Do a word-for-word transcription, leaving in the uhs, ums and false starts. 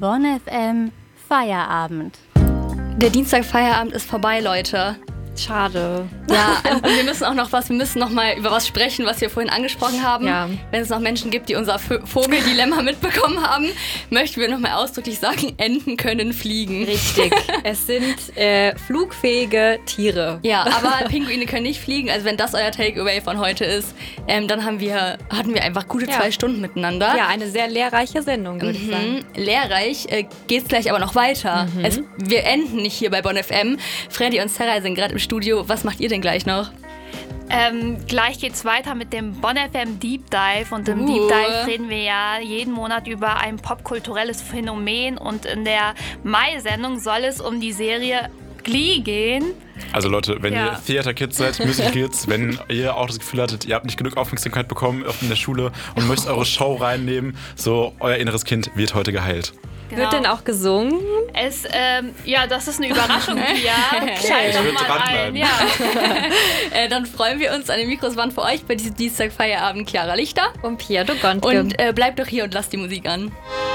Bonn F M Feierabend. Der Dienstag-Feierabend ist vorbei, Leute. Schade. Ja, und wir müssen auch noch was, wir müssen noch mal über was sprechen, was wir vorhin angesprochen haben. Ja. Wenn es noch Menschen gibt, die unser V- Vogeldilemma mitbekommen haben, möchten wir noch mal ausdrücklich sagen, Enten können fliegen. Richtig. Es sind äh, flugfähige Tiere. Ja, aber Pinguine können nicht fliegen. Also wenn das euer Takeaway von heute ist, ähm, dann haben wir, hatten wir einfach gute Ja. zwei Stunden miteinander. Ja, eine sehr lehrreiche Sendung, würde ich sagen. Mhm. Lehrreich äh, geht's gleich aber noch weiter. Mhm. Es, wir enden nicht hier bei Bonn F M. Freddy und Sarah sind gerade im Studio. Was macht ihr denn gleich noch? Ähm, gleich geht's weiter mit dem Bonn F M Deep Dive und im Uh. Deep Dive reden wir ja jeden Monat über ein popkulturelles Phänomen und in der Mai-Sendung soll es um die Serie Glee gehen. Also Leute, wenn Ja. ihr Theater-Kids seid, Musical-Kids, wenn ihr auch das Gefühl hattet, ihr habt nicht genug Aufmerksamkeit bekommen in der Schule und möchtet eure Show reinnehmen, so euer inneres Kind wird heute geheilt. Genau. Wird denn auch gesungen? Es, ähm, ja, das ist eine Überraschung, Pia. Schalt Ich doch würd mal dranbleiben. ein. Ja. Äh, dann freuen wir uns, an den Mikros waren für euch bei diesem Dienstag-Feierabend Chiara Lichter. Und Pia Dogontke. Und äh, bleibt doch hier und lasst die Musik an.